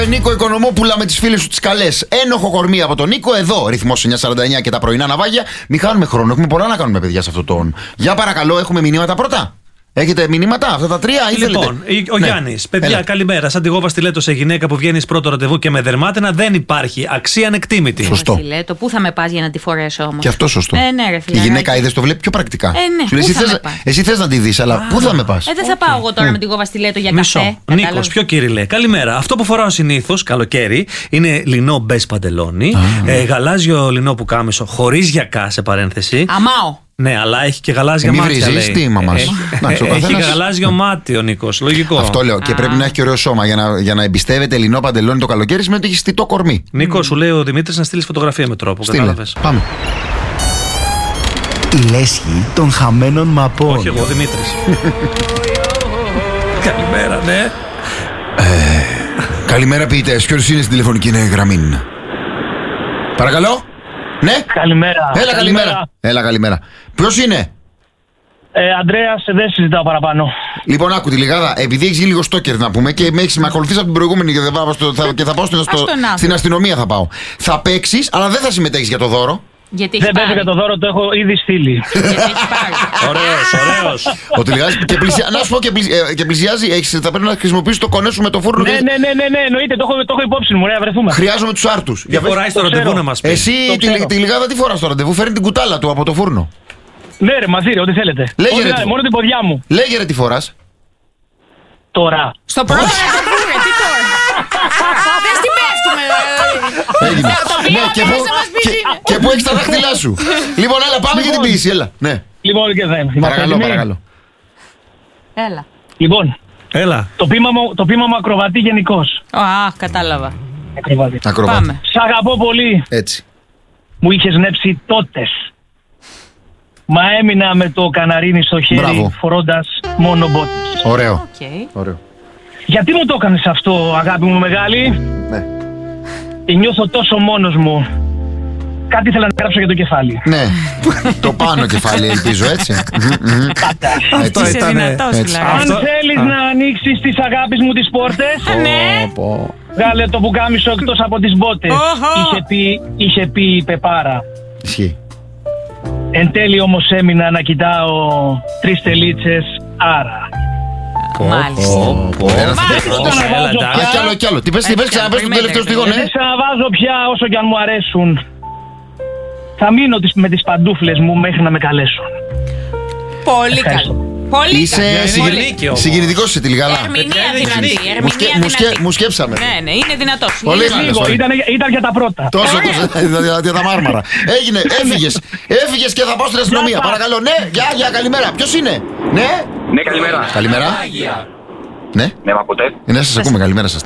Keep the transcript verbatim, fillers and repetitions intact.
Νίκο Οικονομόπουλα με τις φίλες σου τις καλές. Ένοχο κορμί από τον Νίκο. Εδώ, ρυθμός εννιά σαράντα εννιά και τα πρωινά ναυάγια. Μην χάνουμε χρόνο. Έχουμε πολλά να κάνουμε, παιδιά, σε αυτό τον. Για παρακαλώ, έχουμε μηνύματα πρώτα. Έχετε μηνύματα, αυτά τα τρία, ή Λοιπόν, θέλετε? ο Ναι. Γιάννης, παιδιά, Έλα. καλημέρα. Σαν τη γόβα στιλέτο σε γυναίκα που βγαίνει πρώτο ραντεβού και με δερμάτινα δεν υπάρχει. Αξία ανεκτήμητη. Σωστό. Στιλέτο, πού θα με πας για να τη φορέσω όμως? Και αυτό σωστό. Ε, ναι, ρε, Η φιλαράκι. γυναίκα είδες το βλέπει πιο πρακτικά. Ε, ναι, Σου λέει, πού εσύ θα θες, με πας? εσύ θες να τη δεις, αλλά πού θα με πας? Ε, δεν θα πάω εγώ τώρα με τη γόβα στιλέτο για Μισό. καφέ. Νίκος, κατάλαβες. πιο κυριλέ. Καλημέρα. Αυτό που φοράω συνήθως, καλοκαίρι, είναι λινό μπες παντελόνι, ε, γαλάζιο λινό πουκάμισο, χωρίς γιακά σε παρένθεση. Αμάω. Ναι, αλλά έχει και γαλάζια Ε, μη μάτια. βρίζεις, λέει. τι είμαι μας. Έχει, Εντάξει, ο έχει καθένας- γαλάζιο μάτι ο Νίκος. Λογικό. Αυτό λέω. Και πρέπει να έχει και ωραίο σώμα. Για να, για να εμπιστεύεται λινό παντελόνι το καλοκαίρι σημαίνει ότι έχει στιτό κορμί. Νίκο, σου λέει ο Δημήτρης να στείλει φωτογραφία με τρόπο. Στείλε. Κατάλαβες. Πάμε. Η λέσχη των χαμένων μαπών. Όχι εγώ, Δημήτρης. Καλημέρα, ναι. Καλημέρα, ποιητές. Ποιος είναι στην τηλεφωνική γραμμή? Παρακαλώ. Ναι. Καλημέρα. Έλα, καλημέρα. Έλα, καλημέρα. Ποιος είναι? Ε, Ανδρέας, δεν συζητάω παραπάνω. Λοιπόν, άκου τη λιγάδα. Επειδή έχει λίγο στόκερ να πούμε και με έχει με ακολουθήσει από την προηγούμενη και θα πάω, στο, θα, και θα πάω στο, τον άκου. στην αστυνομία. Θα πάω. Θα παίξει, αλλά δεν θα συμμετέχει για το δώρο. Γιατί έχει Δεν παίζω πάρει. για το δώρο, το έχω ήδη στείλει. Γιατί έχει πάρει. Ωραίος, ωραίος. Ο Τηλιγάδας και, πλησια... να σου πω και, πλησια... ε, και πλησιάζει. Έχεις... Θα πρέπει να χρησιμοποιήσει το κονέ σου με το φούρνο. ναι, και... ναι, ναι, ναι, ναι, εννοείται, το έχω, το έχω υπόψη μου, ρε, να βρεθούμε. Χρειάζομαι τους άρτους. Τι φοράει στο το ραντεβού ξέρω. να μας πει. Εσύ Το τη, ξέρω. τη λιγάδα τι φοράς στο ραντεβού? Φέρνει την κουτάλα του από το φούρνο. Ναι, ρε, μαζί, ρε, ό,τι θέλετε. Λέγε, Ό,τι ρε, να- τι- μόνο την ποδιά μου. Λέγε ρε τι φοράς. Τώρα. Στο πρώτο ραντεβού, ρε, τι τώρα. Δεν στην πέφτουμε. Έγινε. Το Ναι, και, βήμα πού... μέσα μας πει και... είναι. και πού έχεις τα δάχτυλά σου. Λοιπόν, έλα, πάμε για την ποιήση, έλα. Ναι. Λοιπόν, και δεν. Είμαστε Παρακαλώ, έτοιμοι? παρακαλώ. Έλα. Λοιπόν, Έλα. το πείμα μου, το πείμα μου ακροβατεί γενικώς. Α, κατάλαβα. Ακροβατεί. Ακροβάτη. Πάμε. Σ' αγαπώ πολύ. Έτσι. Μου είχες νέψει τότες. Μα έμεινα με το καναρίνι στο χέρι, Μπράβο. φορώντας μόνο μπότες. Ωραίο. Οκ. Ωραίο. Γιατί μου το έκανες αυτό, αγάπη μου μεγάλη? Ναι. Και νιώθω τόσο μόνος μου. Κάτι ήθελα να γράψω για το κεφάλι. Ναι. Το πάνω κεφάλι, ελπίζω, έτσι. Αυτό Είσαι ήταν. δυνατός, έτσι. δηλαδή. Αν Αυτό- θέλεις Α. να ανοίξεις τις αγάπης μου τις πόρτες, Ναι. βγάλε το πουκάμισο εκτός από τις μπότες. Οχο. Είχε πει, είχε πει η Πεπάρα. Ισχύει. Εν τέλει όμως έμεινα να κοιτάω τρεις τελίτσες, άρα. Μάλιστα. Ένα Μάλιστα. θεατρός. Έλα, εντάξει. Α, κι άλλο, κι άλλο. Τι πες, τι πες, ξαναπες τον τελευταίο στίχο, Δεν ναι. ξαναβάζω πια όσο κι αν μου αρέσουν. Θα μείνω τις- με τις παντούφλες μου μέχρι να με καλέσουν. Πολύ Ευχαριστώ. καλό. Πολύ Είσαι καλό. συγκινητικός. Πολύ. Νίκη όμως. συγκινητικός είσαι τη λιγάδα. Ερμηνεία Παιδιά, είναι δυνατή. νίκη. Μου σκε- Ερμηνεία μου σκε- δυνατή. μου σκέψαμε. Ναι, ναι, είναι δυνατός. Πολύ Είναι καλός. Λίγο, sorry. ήταν, ήταν για τα πρώτα. Τόσο, Ωραία. τόσο. Δηλαδή για τα μάρμαρα. Έγινε, έφυγες. Έφυγες και θα πάω στην αστυνομία. Γεια σας. Παρακαλώ, ναι, γεια, γεια, καλημέρα. Ποιος είναι? Ναι. Ναι, καλημέρα. Καλημέρα. Ναι, Ναι, μ' ακούτε? ναι, σας ακούμε, καλημέρα σας.